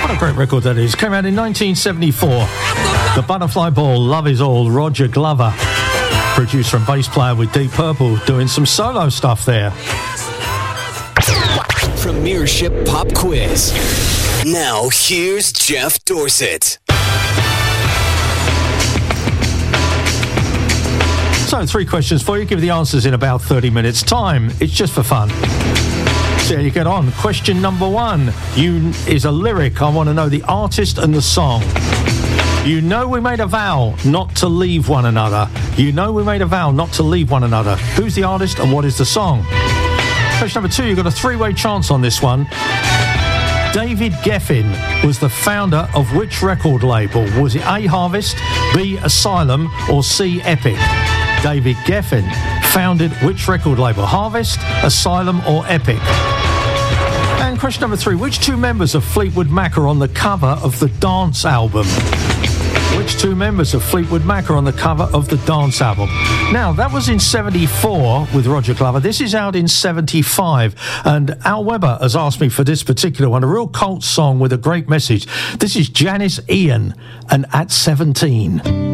What a great record that is. Came out in 1974. The Butterfly Ball, Love Is All, Roger Glover. Producer and bass player with Deep Purple, doing some solo stuff there. Premiership Pop Quiz. Now, here's Jeff Dorset. So, 3 questions for you. Give the answers in about 30 minutes' time. It's just for fun. See how you get on. Question number 1 is a lyric. I want to know the artist and the song. You know we made a vow not to leave one another. You know we made a vow not to leave one another. Who's the artist and what is the song? Question number 2, you've got a 3-way chance on this one. David Geffen was the founder of which record label? Was it A, Harvest, B, Asylum, or C, Epic? David Geffen founded which record label? Harvest, Asylum, or Epic? And question number 3, which 2 members of Fleetwood Mac are on the cover of the Dance album? Which 2 members of Fleetwood Mac are on the cover of the Dance album? Now, that was in 74 with Roger Glover. This is out in 75. And Al Weber has asked me for this particular one, a real cult song with a great message. This is Janis Ian and At 17.